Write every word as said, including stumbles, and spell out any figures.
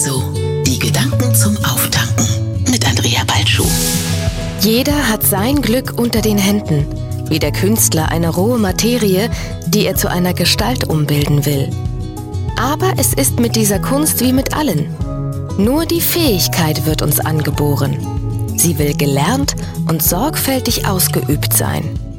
Espresso. Die Gedanken zum Auftanken mit Andrea Balschuh. Jeder hat sein Glück unter den Händen, wie der Künstler eine rohe Materie, die er zu einer Gestalt umbilden will. Aber es ist mit dieser Kunst wie mit allen. Nur die Fähigkeit wird uns angeboren. Sie will gelernt und sorgfältig ausgeübt sein.